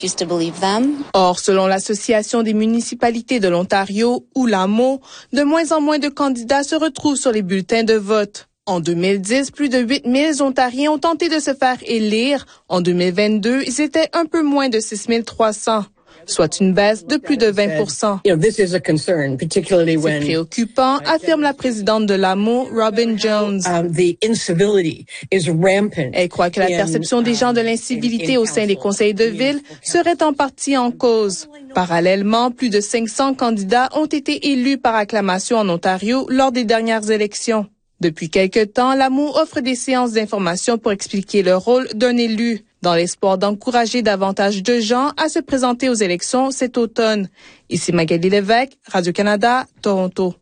Or, selon l'Association des municipalités de l'Ontario, ou l'AMO, de moins en moins de candidats se retrouvent sur les bulletins de vote. En 2010, plus de 8 000 Ontariens ont tenté de se faire élire. En 2022, ils étaient un peu moins de 6 300. Soit une baisse de plus de 20%. C'est préoccupant, affirme la présidente de l'AMO, Robin Jones. Elle croit que la perception des gens de l'incivilité au sein des conseils de ville serait en partie en cause. Parallèlement, plus de 500 candidats ont été élus par acclamation en Ontario lors des dernières élections. Depuis quelque temps, l'AMO offre des séances d'information pour expliquer le rôle d'un élu, dans l'espoir d'encourager davantage de gens à se présenter aux élections cet automne. Ici Magali Lévesque, Radio-Canada, Toronto.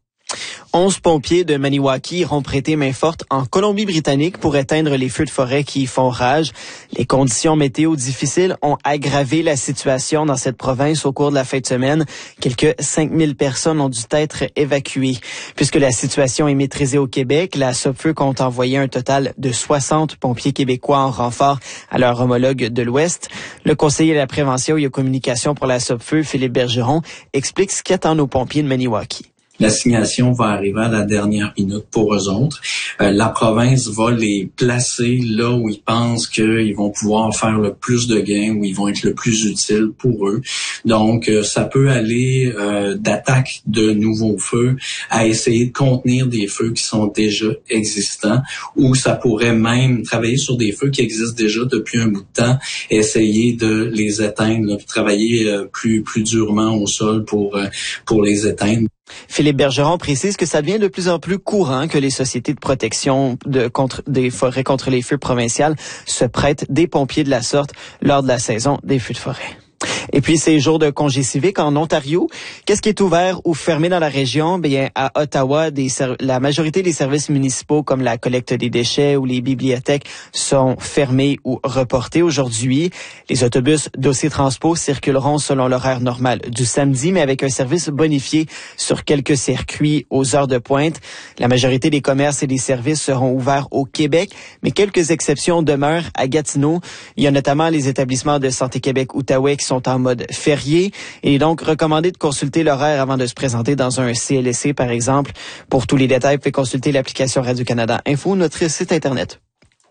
11 pompiers de Maniwaki iront prêter main forte en Colombie-Britannique pour éteindre les feux de forêt qui y font rage. Les conditions météo difficiles ont aggravé la situation dans cette province au cours de la fin de semaine. Quelques 5000 personnes ont dû être évacuées. Puisque la situation est maîtrisée au Québec, la SOPFEU compte envoyer un total de 60 pompiers québécois en renfort à leur homologue de l'Ouest. Le conseiller de la prévention et de communication pour la SOPFEU, Philippe Bergeron, explique ce qu'attend nos pompiers de Maniwaki. L'assignation va arriver à la dernière minute pour eux autres. La province va les placer là où ils pensent qu'ils vont pouvoir faire le plus de gains, où ils vont être le plus utiles pour eux. Donc, ça peut aller d'attaque de nouveaux feux à essayer de contenir des feux qui sont déjà existants, ou ça pourrait même travailler sur des feux qui existent déjà depuis un bout de temps, essayer de les éteindre, travailler plus durement au sol pour les éteindre. Philippe Bergeron précise que ça devient de plus en plus courant que les sociétés de protection des forêts contre les feux provinciales se prêtent des pompiers de la sorte lors de la saison des feux de forêt. Et puis, ces jours de congé civique en Ontario, qu'est-ce qui est ouvert ou fermé dans la région? Bien, à Ottawa, la majorité des services municipaux comme la collecte des déchets ou les bibliothèques sont fermés ou reportés aujourd'hui. Les autobus d'Ossé Transpo circuleront selon l'horaire normal du samedi, mais avec un service bonifié sur quelques circuits aux heures de pointe. La majorité des commerces et des services seront ouverts au Québec, mais quelques exceptions demeurent à Gatineau. Il y a notamment les établissements de Santé Québec-Outaouais qui sont en mode férié. Il est donc recommandé de consulter l'horaire avant de se présenter dans un CLSC, par exemple. Pour tous les détails, vous pouvez consulter l'application Radio-Canada Info, notre site Internet.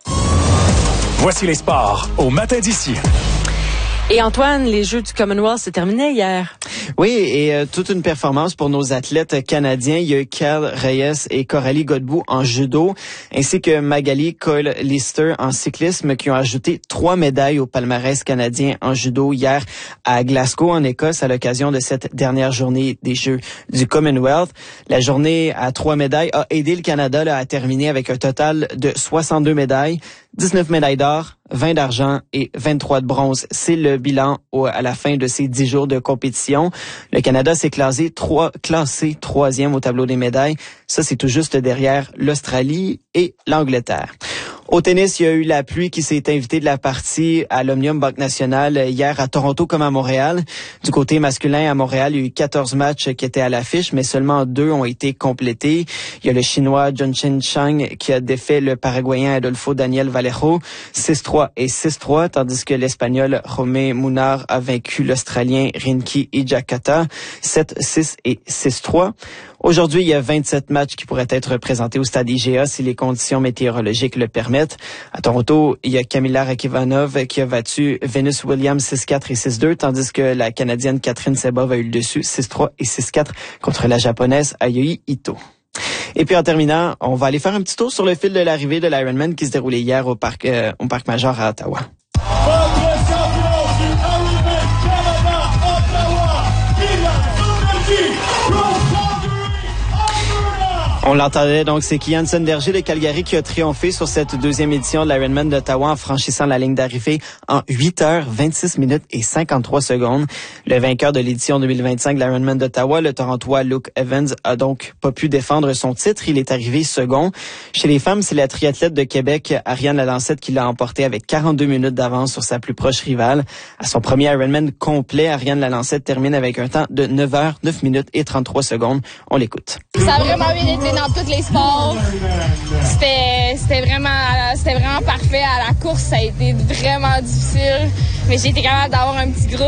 Voici les sports au matin d'ici. Et Antoine, les Jeux du Commonwealth se terminaient hier. Oui, et toute une performance pour nos athlètes canadiens. Il y a eu Kyle Reyes et Coralie Godbout en judo, ainsi que Magali Coyle-Lister en cyclisme, qui ont ajouté 3 médailles au palmarès canadien en judo hier à Glasgow, en Écosse, à l'occasion de cette dernière journée des Jeux du Commonwealth. La journée à 3 médailles a aidé le Canada à terminer avec un total de 62 médailles, 19 médailles d'or, 20 d'argent et 23 de bronze. C'est le bilan à la fin de ces 10 jours de compétition. Le Canada s'est classé 3e au tableau des médailles. Ça, c'est tout juste derrière l'Australie et l'Angleterre. Au tennis, il y a eu la pluie qui s'est invitée de la partie à l'Omnium Banque Nationale hier à Toronto comme à Montréal. Du côté masculin, à Montréal, il y a eu 14 matchs qui étaient à l'affiche, mais seulement 2 ont été complétés. Il y a le Chinois Zhongchen Chang qui a défait le Paraguayen Adolfo Daniel Vallejo 6-3 et 6-3, tandis que l'Espagnol José Munar a vaincu l'Australien Rinki Hijikata 7-6 et 6-3. Aujourd'hui, il y a 27 matchs qui pourraient être présentés au stade IGA si les conditions météorologiques le permettent. À Toronto, il y a Kamila Rakivanov qui a battu Venus Williams 6-4 et 6-2, tandis que la Canadienne Catherine Sebov a eu le dessus 6-3 et 6-4 contre la Japonaise Ayoi Ito. Et puis en terminant, on va aller faire un petit tour sur le fil de l'arrivée de l'Ironman qui se déroulait hier au Parc Major à Ottawa. On l'entendait donc, c'est Kian Sonderger de Calgary qui a triomphé sur cette 2e édition de l'Ironman d'Ottawa en franchissant la ligne d'arrivée en 8h26 et 53 secondes. Le vainqueur de l'édition 2025 de l'Ironman d'Ottawa, le Torontois Luke Evans, a donc pas pu défendre son titre. Il est arrivé second. Chez les femmes, c'est la triathlète de Québec, Ariane Lalancette, qui l'a emporté avec 42 minutes d'avance sur sa plus proche rivale. À son premier Ironman complet, Ariane Lalancette termine avec un temps de 9h09 et 33 secondes. On l'écoute. Ça a vraiment bien été. dans tous les sports. C'était vraiment parfait. À la course, ça a été vraiment difficile. Mais j'ai été capable d'avoir un petit groupe